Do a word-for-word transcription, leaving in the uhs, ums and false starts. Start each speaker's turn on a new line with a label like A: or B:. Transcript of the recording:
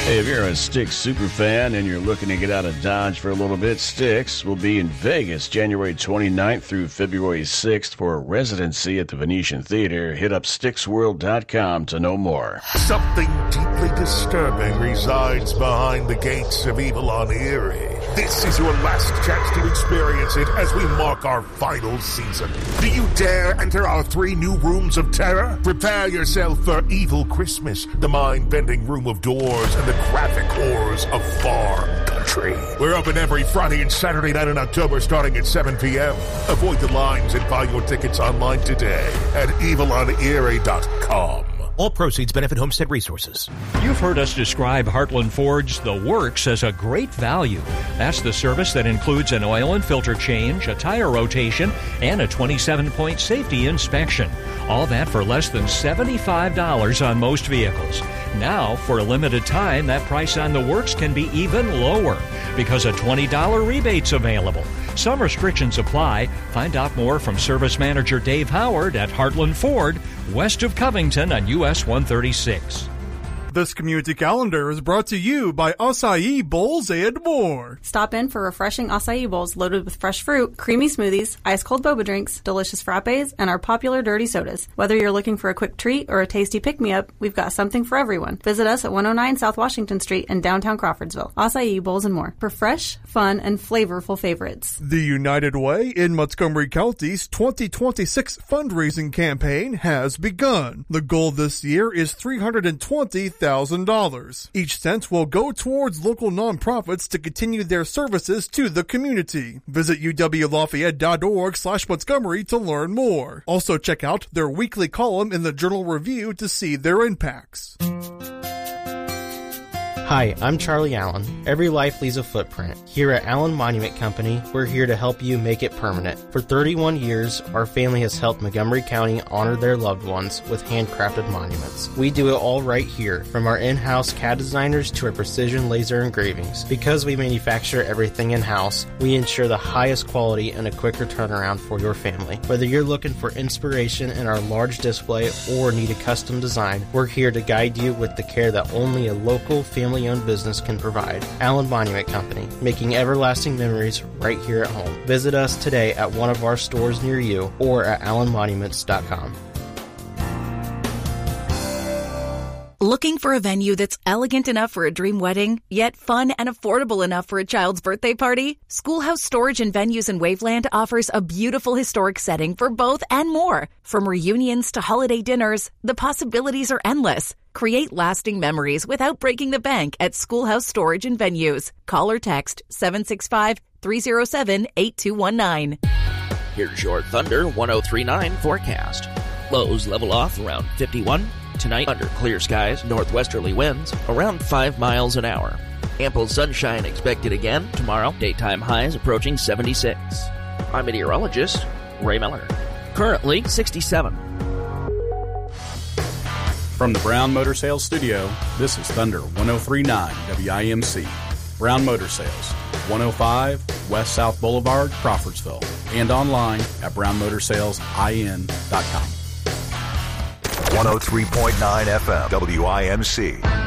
A: Hey, if you're a Styx superfan and you're looking to get out of Dodge for a little bit, Styx will be in Vegas January twenty-ninth through February sixth for a residency at the Venetian Theater. Hit up Styx World dot com to know more.
B: Something deeply disturbing resides behind the gates of Evilon Erie. This is your last chance to experience it as we mark our final season. Do you dare enter our three new rooms of terror? Prepare yourself for Evil Christmas, the mind-bending room of doors, and the graphic horrors of Far Country. We're open every Friday and Saturday night in October starting at seven p.m. Avoid the lines and buy your tickets online today at Evilon Erie dot com.
C: All proceeds benefit Homestead Resources.
D: You've heard us describe Heartland Ford's The Works as a great value. That's the service that includes an oil and filter change, a tire rotation, and a twenty-seven point safety inspection. All that for less than seventy-five dollars on most vehicles. Now, for a limited time, that price on The Works can be even lower because a twenty dollars rebate's available. Some restrictions apply. Find out more from Service Manager Dave Howard at Heartland Ford, west of Covington on U S one thirty-six.
E: This community calendar is brought to you by Acai Bowls and more.
F: Stop in for refreshing acai bowls loaded with fresh fruit, creamy smoothies, ice-cold boba drinks, delicious frappes, and our popular dirty sodas. Whether you're looking for a quick treat or a tasty pick-me-up, we've got something for everyone. Visit us at one oh nine South Washington Street in downtown Crawfordsville. Acai Bowls and more for fresh, fun, and flavorful favorites.
E: The United Way in Montgomery County's twenty twenty-six fundraising campaign has begun. The goal this year is three hundred twenty thousand dollars. Each cent will go towards local nonprofits to continue their services to the community. Visit U W Lafayette dot org slash Montgomery to learn more. Also check out their weekly column in the Journal Review to see their impacts.
G: Hi, I'm Charlie Allen. Every life leaves a footprint. Here at Allen Monument Company, we're here to help you make it permanent. For thirty-one years, our family has helped Montgomery County honor their loved ones with handcrafted monuments. We do it all right here, from our in-house C A D designers to our precision laser engravings. Because we manufacture everything in-house, we ensure the highest quality and a quicker turnaround for your family. Whether you're looking for inspiration in our large display or need a custom design, we're here to guide you with the care that only a local family owned business can provide. Allen Monument Company, making everlasting memories right here at home. Visit us today at one of our stores near you or at allen monuments dot com.
H: Looking for a venue that's elegant enough for a dream wedding, yet fun and affordable enough for a child's birthday party? Schoolhouse Storage and Venues in Waveland offers a beautiful historic setting for both and more. From reunions to holiday dinners, the possibilities are endless. Create lasting memories without breaking the bank at Schoolhouse Storage and Venues. Call or text seven six five, three oh seven, eight two one nine.
I: Here's your Thunder one oh three point nine forecast. Lows level off around fifty-one. Tonight, under clear skies, northwesterly winds around five miles an hour. Ample sunshine expected again tomorrow. Daytime highs approaching seventy-six. I'm meteorologist Ray Miller. Currently sixty-seven.
J: From the Brown Motor Sales Studio, this is Thunder one oh three point nine W I M C. Brown Motor Sales, one oh five West South Boulevard, Crawfordsville, and online at brown motor sales I N dot com.
B: one oh three point nine F M W I M C.